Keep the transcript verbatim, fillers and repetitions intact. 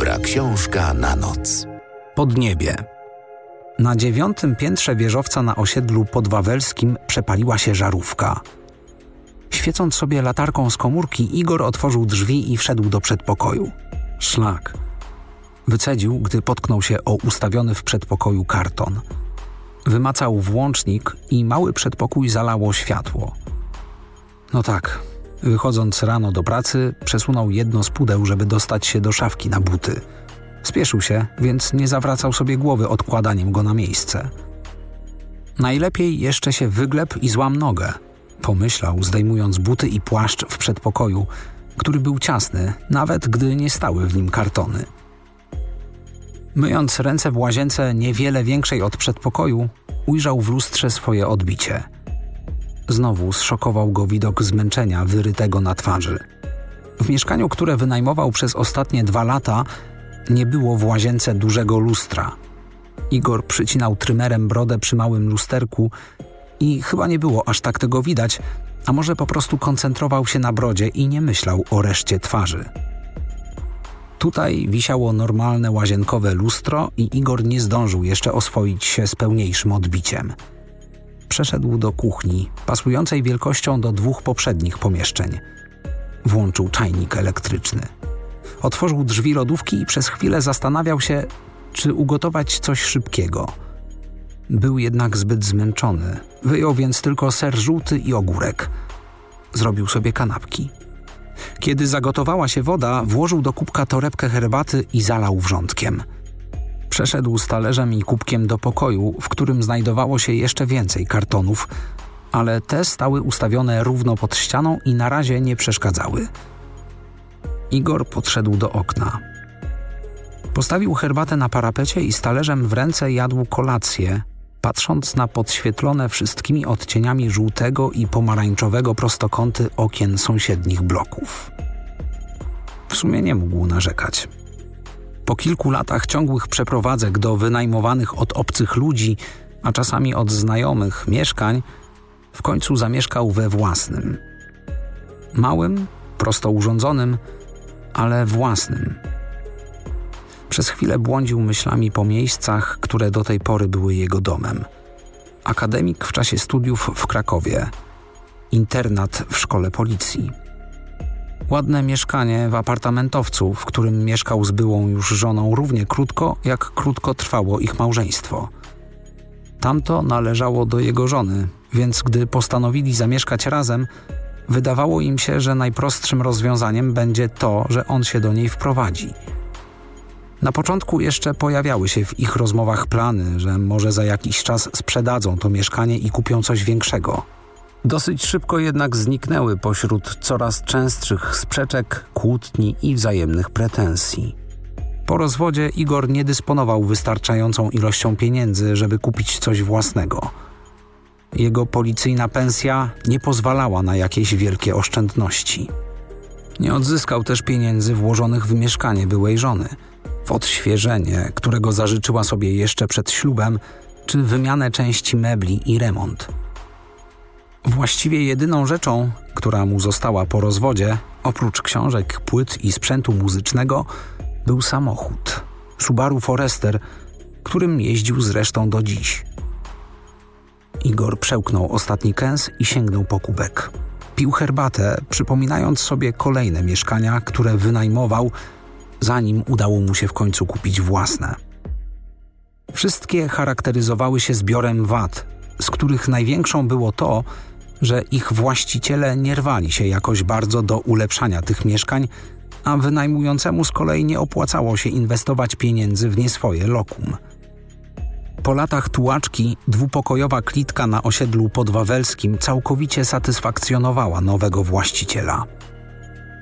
Dobra książka na noc. Podniebie. Na dziewiątym piętrze wieżowca na osiedlu podwawelskim przepaliła się żarówka. Świecąc sobie latarką z komórki, Igor otworzył drzwi i wszedł do przedpokoju. Szlak. Wycedził, gdy potknął się o ustawiony w przedpokoju karton. Wymacał włącznik i mały przedpokój zalało światło. No tak, wychodząc rano do pracy, przesunął jedno z pudeł, żeby dostać się do szafki na buty. Spieszył się, więc nie zawracał sobie głowy odkładaniem go na miejsce. Najlepiej jeszcze się wygleb i złam nogę, pomyślał, zdejmując buty i płaszcz w przedpokoju, który był ciasny, nawet gdy nie stały w nim kartony. Myjąc ręce w łazience niewiele większej od przedpokoju, ujrzał w lustrze swoje odbicie. Znowu zszokował go widok zmęczenia wyrytego na twarzy. W mieszkaniu, które wynajmował przez ostatnie dwa lata, nie było w łazience dużego lustra. Igor przycinał trymerem brodę przy małym lusterku i chyba nie było aż tak tego widać, a może po prostu koncentrował się na brodzie i nie myślał o reszcie twarzy. Tutaj wisiało normalne łazienkowe lustro i Igor nie zdążył jeszcze oswoić się z pełniejszym odbiciem. Przeszedł do kuchni, pasującej wielkością do dwóch poprzednich pomieszczeń. Włączył czajnik elektryczny. Otworzył drzwi lodówki i przez chwilę zastanawiał się, czy ugotować coś szybkiego. Był jednak zbyt zmęczony, wyjął więc tylko ser żółty i ogórek. Zrobił sobie kanapki. Kiedy zagotowała się woda, włożył do kubka torebkę herbaty i zalał wrzątkiem. Przeszedł z talerzem i kubkiem do pokoju, w którym znajdowało się jeszcze więcej kartonów, ale te stały ustawione równo pod ścianą i na razie nie przeszkadzały. Igor podszedł do okna. Postawił herbatę na parapecie i z talerzem w ręce jadł kolację, patrząc na podświetlone wszystkimi odcieniami żółtego i pomarańczowego prostokąty okien sąsiednich bloków. W sumie nie mógł narzekać. Po kilku latach ciągłych przeprowadzek do wynajmowanych od obcych ludzi, a czasami od znajomych mieszkań, w końcu zamieszkał we własnym. Małym, prosto urządzonym, ale własnym. Przez chwilę błądził myślami po miejscach, które do tej pory były jego domem. Akademik w czasie studiów w Krakowie. Internat w szkole policji. Ładne mieszkanie w apartamentowcu, w którym mieszkał z byłą już żoną równie krótko, jak krótko trwało ich małżeństwo. Tamto należało do jego żony, więc gdy postanowili zamieszkać razem, wydawało im się, że najprostszym rozwiązaniem będzie to, że on się do niej wprowadzi. Na początku jeszcze pojawiały się w ich rozmowach plany, że może za jakiś czas sprzedadzą to mieszkanie i kupią coś większego. Dosyć szybko jednak zniknęły pośród coraz częstszych sprzeczek, kłótni i wzajemnych pretensji. Po rozwodzie Igor nie dysponował wystarczającą ilością pieniędzy, żeby kupić coś własnego. Jego policyjna pensja nie pozwalała na jakieś wielkie oszczędności. Nie odzyskał też pieniędzy włożonych w mieszkanie byłej żony, w odświeżenie, którego zażyczyła sobie jeszcze przed ślubem, czy wymianę części mebli i remont. Właściwie jedyną rzeczą, która mu została po rozwodzie, oprócz książek, płyt i sprzętu muzycznego, był samochód. Subaru Forester, którym jeździł zresztą do dziś. Igor przełknął ostatni kęs i sięgnął po kubek. Pił herbatę, przypominając sobie kolejne mieszkania, które wynajmował, zanim udało mu się w końcu kupić własne. Wszystkie charakteryzowały się zbiorem wad, z których największą było to, że ich właściciele nie rwali się jakoś bardzo do ulepszania tych mieszkań, a wynajmującemu z kolei nie opłacało się inwestować pieniędzy w nieswoje lokum. Po latach tułaczki dwupokojowa klitka na osiedlu podwawelskim całkowicie satysfakcjonowała nowego właściciela.